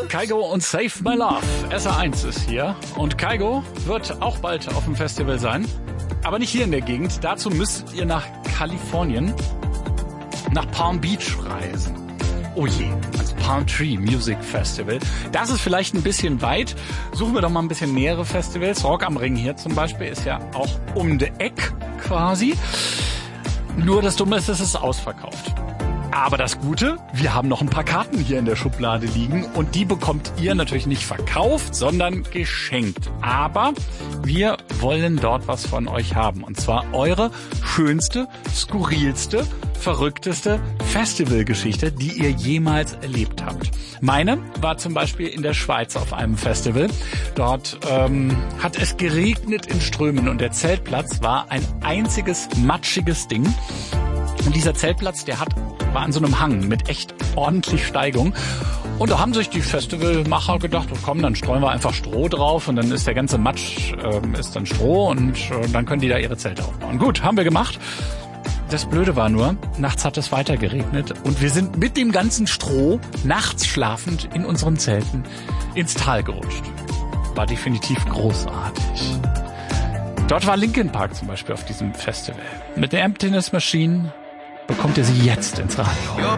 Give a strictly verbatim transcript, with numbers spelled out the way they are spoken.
Kygo und Save My Love. S R eins ist hier und Kygo wird auch bald auf dem Festival sein. Aber nicht hier in der Gegend. Dazu müsst ihr nach Kalifornien, nach Palm Beach reisen. Oh je, das Palm Tree Music Festival. Das ist vielleicht ein bisschen weit. Suchen wir doch mal ein bisschen nähere Festivals. Rock am Ring hier zum Beispiel ist ja auch um die Eck quasi. Nur das Dumme ist, es ist ausverkauft. Aber das Gute, wir haben noch ein paar Karten hier in der Schublade liegen und die bekommt ihr natürlich nicht verkauft, sondern geschenkt. Aber wir wollen dort was von euch haben und zwar eure schönste, skurrilste, verrückteste Festivalgeschichte, die ihr jemals erlebt habt. Meine war zum Beispiel in der Schweiz auf einem Festival. Dort ähm, hat es geregnet in Strömen und der Zeltplatz war ein einziges matschiges Ding. Und dieser Zeltplatz, der hat, war an so einem Hang mit echt ordentlich Steigung. Und da haben sich die Festivalmacher gedacht, oh komm, dann streuen wir einfach Stroh drauf und dann ist der ganze Matsch äh, ist dann Stroh und äh, dann können die da ihre Zelte aufbauen. Gut, haben wir gemacht. Das Blöde war nur, nachts hat es weiter geregnet und wir sind mit dem ganzen Stroh nachts schlafend in unseren Zelten ins Tal gerutscht. War definitiv großartig. Dort war Linkin Park zum Beispiel auf diesem Festival. Mit der Emptiness Machine bekommt ihr sie jetzt ins Radio.